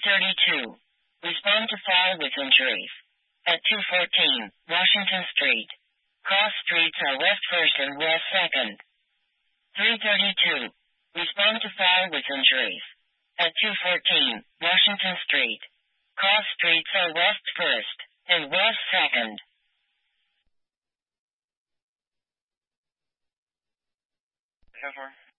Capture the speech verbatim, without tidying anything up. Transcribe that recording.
thirty-two. Respond to file with injuries. At two fourteen, Washington Street. Cross streets are west first and west second. three thirty-two. Respond to file with injuries. At two fourteen, Washington Street. Cross streets are west first and west second. How far?